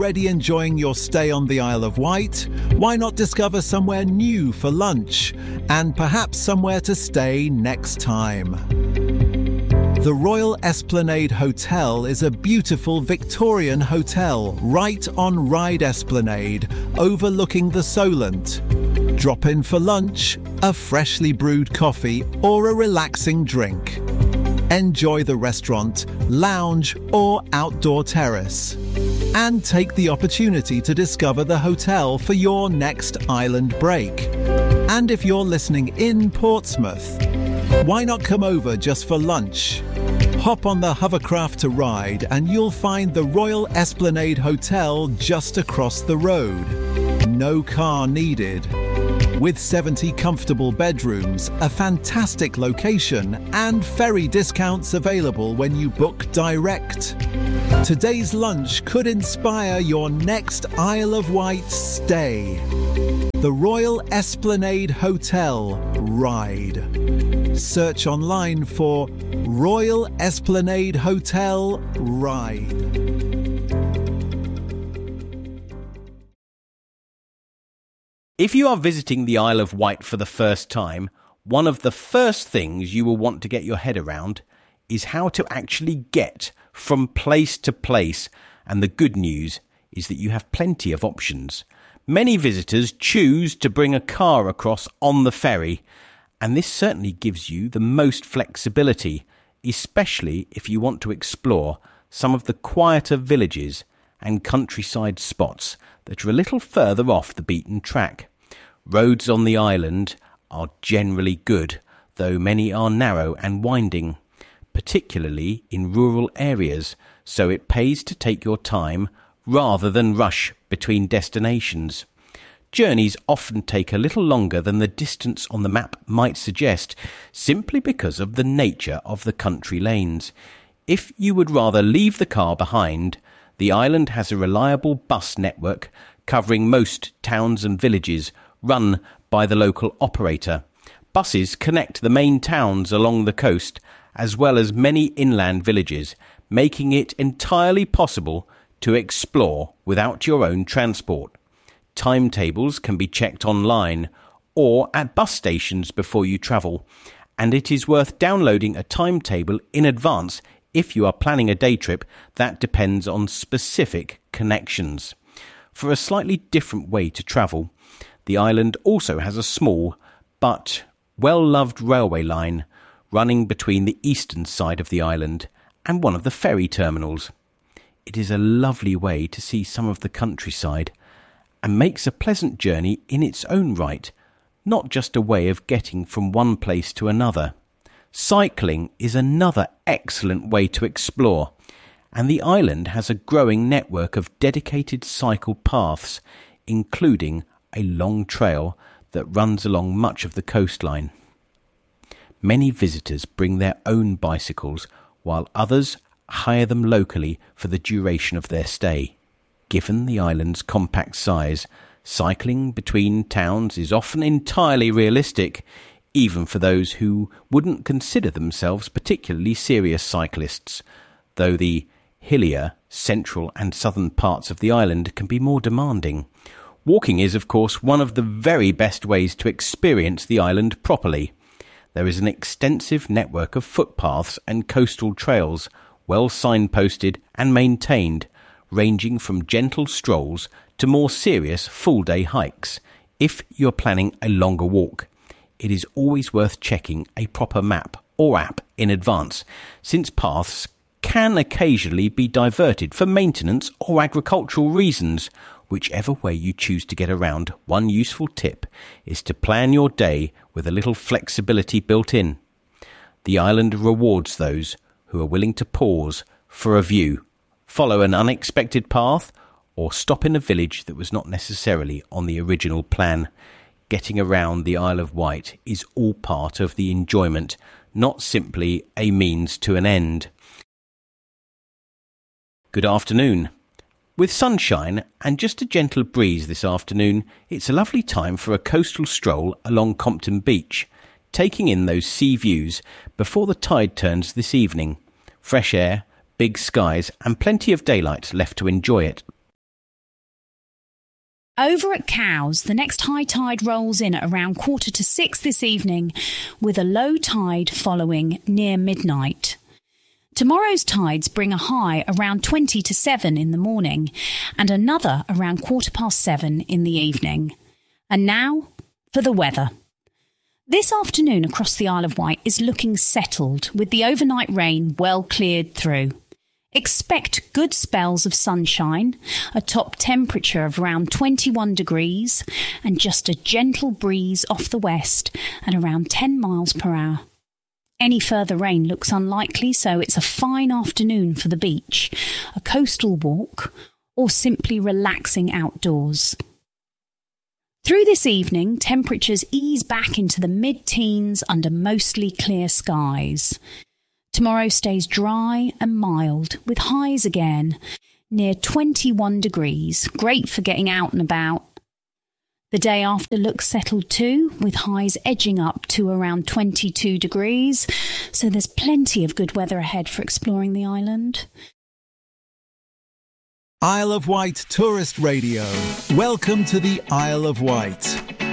Already enjoying your stay on the Isle of Wight? Why not discover somewhere new for lunch and perhaps somewhere to stay next time? The Royal Esplanade Hotel is a beautiful Victorian hotel right on Ryde Esplanade, overlooking the Solent. Drop in for lunch, a freshly brewed coffee or a relaxing drink. Enjoy the restaurant, lounge or outdoor terrace. And take the opportunity to discover the hotel for your next island break. And if you're listening in Portsmouth, why not come over just for lunch? Hop on the hovercraft to Ryde and you'll find the Royal Esplanade Hotel just across the road. No car needed. With 70 comfortable bedrooms, a fantastic location, and ferry discounts available when you book direct. Today's lunch could inspire your next Isle of Wight stay. The Royal Esplanade Hotel, Ryde. Search online for Royal Esplanade Hotel, Ryde. If you are visiting the Isle of Wight for the first time, one of the first things you will want to get your head around is how to actually get from place to place, and the good news is that you have plenty of options. Many visitors choose to bring a car across on the ferry, and this certainly gives you the most flexibility, especially if you want to explore some of the quieter villages and countryside spots that are a little further off the beaten track. Roads on the island are generally good, though many are narrow and winding, particularly in rural areas, so it pays to take your time rather than rush between destinations. Journeys often take a little longer than the distance on the map might suggest, simply because of the nature of the country lanes. If you would rather leave the car behind, the island has a reliable bus network covering most towns and villages, run by the local operator. Buses connect the main towns along the coast, as well as many inland villages, making it entirely possible to explore without your own transport. Timetables can be checked online or at bus stations before you travel, and it is worth downloading a timetable in advance if you are planning a day trip that depends on specific connections. For a slightly different way to travel, the island also has a small but well-loved railway line running between the eastern side of the island and one of the ferry terminals. It is a lovely way to see some of the countryside and makes a pleasant journey in its own right, not just a way of getting from one place to another. Cycling is another excellent way to explore, and the island has a growing network of dedicated cycle paths, including a long trail that runs along much of the coastline. Many visitors bring their own bicycles, while others hire them locally for the duration of their stay. Given the island's compact size, cycling between towns is often entirely realistic, even for those who wouldn't consider themselves particularly serious cyclists, though the hillier, central and southern parts of the island can be more demanding. Walking is, of course, one of the very best ways to experience the island properly. There is an extensive network of footpaths and coastal trails, well signposted and maintained, ranging from gentle strolls to more serious full-day hikes. If you're planning a longer walk, it is always worth checking a proper map or app in advance, since paths can occasionally be diverted for maintenance or agricultural reasons. Whichever way you choose to get around, one useful tip is to plan your day with a little flexibility built in. The island rewards those who are willing to pause for a view, follow an unexpected path, or stop in a village that was not necessarily on the original plan. Getting around the Isle of Wight is all part of the enjoyment, not simply a means to an end. Good afternoon. With sunshine and just a gentle breeze this afternoon, it's a lovely time for a coastal stroll along Compton Beach, taking in those sea views before the tide turns this evening. Fresh air, big skies and plenty of daylight left to enjoy it. Over at Cowes, the next high tide rolls in at around 5:45 this evening, with a low tide following near midnight. Tomorrow's tides bring a high around 20 to 7 in the morning and another around 7:15 in the evening. And now for the weather. This afternoon across the Isle of Wight is looking settled, with the overnight rain well cleared through. Expect good spells of sunshine, a top temperature of around 21 degrees and just a gentle breeze off the west at around 10 miles per hour. Any further rain looks unlikely, so it's a fine afternoon for the beach, a coastal walk, or simply relaxing outdoors. Through this evening, temperatures ease back into the mid-teens under mostly clear skies. Tomorrow stays dry and mild, with highs again near 21 degrees, great for getting out and about. The day after looks settled too, with highs edging up to around 22 degrees, so there's plenty of good weather ahead for exploring the island. Isle of Wight Tourist Radio. Welcome to the Isle of Wight.